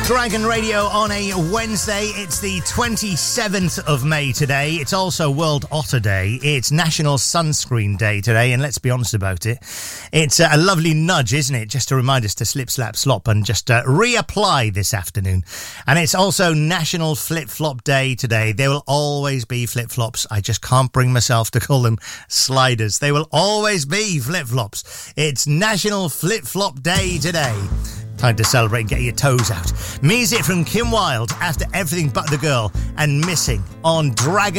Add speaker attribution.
Speaker 1: Dragon Radio on a Wednesday. It's the 27th of May today. It's also World Otter Day. It's National Sunscreen Day today, and let's be honest about it. It's a lovely nudge, isn't it? Just to remind us to slip, slap, slop and just reapply this afternoon. And it's also National Flip-Flop Day today. There will always be flip-flops. I just can't bring myself to call them sliders. They will always be flip-flops. It's National Flip-Flop Day today. Time to celebrate and get your toes out. Music from Kim Wilde, After Everything But the Girl, and Missing on Dragon